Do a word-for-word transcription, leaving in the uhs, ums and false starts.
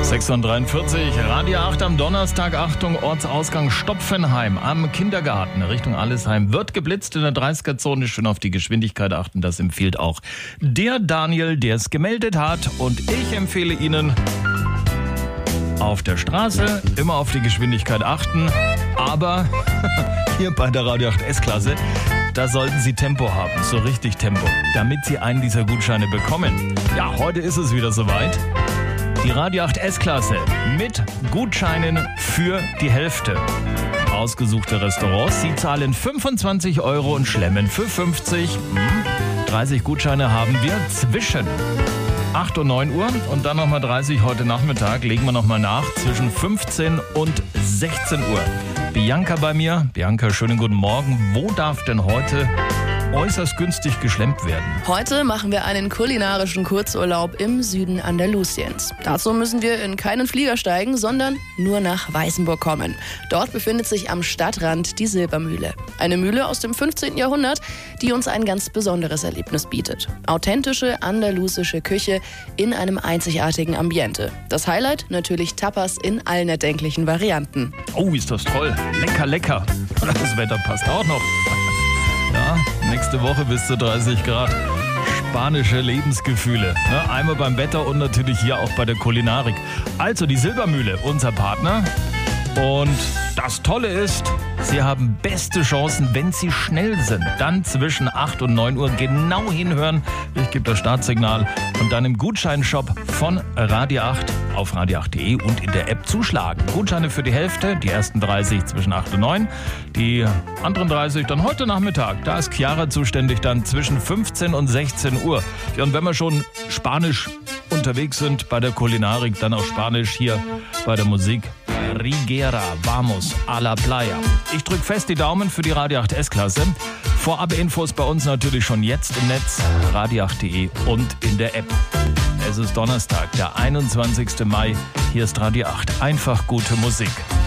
sechs Uhr dreiundvierzig, Radio acht am Donnerstag. Achtung, Ortsausgang Stopfenheim am Kindergarten Richtung Allesheim wird geblitzt in der dreißiger-Zone. Schön auf die Geschwindigkeit achten, das empfiehlt auch der Daniel, der es gemeldet hat. Und ich empfehle Ihnen, auf der Straße immer auf die Geschwindigkeit achten. Aber hier bei der Radio acht S-Klasse, da sollten Sie Tempo haben, so richtig Tempo, damit Sie einen dieser Gutscheine bekommen. Ja, heute ist es wieder soweit. Die Radio acht S-Klasse mit Gutscheinen für die Hälfte. Ausgesuchte Restaurants, Sie zahlen fünfundzwanzig Euro und schlemmen für fünfzig. dreißig Gutscheine haben wir zwischen acht und neun Uhr und dann nochmal dreißig heute Nachmittag. Legen wir nochmal nach zwischen fünfzehn und sechzehn Uhr. Bianca bei mir. Bianca, schönen guten Morgen. Wo darf denn heute äußerst günstig geschlemmt werden? Heute machen wir einen kulinarischen Kurzurlaub im Süden Andalusiens. Dazu müssen wir in keinen Flieger steigen, sondern nur nach Weißenburg kommen. Dort befindet sich am Stadtrand die Silbermühle. Eine Mühle aus dem fünfzehnten Jahrhundert, die uns ein ganz besonderes Erlebnis bietet. Authentische andalusische Küche in einem einzigartigen Ambiente. Das Highlight natürlich Tapas in allen erdenklichen Varianten. Oh, ist das toll. Lecker, lecker. Das Wetter passt auch noch. Ja, nächste Woche bis zu dreißig Grad. Spanische Lebensgefühle. Ne? Einmal beim Wetter und natürlich hier auch bei der Kulinarik. Also die Silbermühle, unser Partner. Und das Tolle ist, Sie haben beste Chancen, wenn Sie schnell sind. Dann zwischen acht und neun Uhr genau hinhören. Ich gebe das Startsignal und dann im Gutscheinshop von Radio acht auf radio acht punkt de und in der App zuschlagen. Gutscheine für die Hälfte, die ersten dreißig zwischen acht und neun, die anderen dreißig dann heute Nachmittag. Da ist Chiara zuständig dann zwischen fünfzehn und sechzehn Uhr. Ja, und wenn wir schon Spanisch unterwegs sind bei der Kulinarik, dann auch Spanisch hier bei der Musik. Riguera, vamos a la playa. Ich drücke fest die Daumen für die Radio acht S-Klasse. Vorab-Infos bei uns natürlich schon jetzt im Netz, radio acht punkt de und in der App. Es ist Donnerstag, der einundzwanzigsten Mai. Hier ist Radio acht. Einfach gute Musik.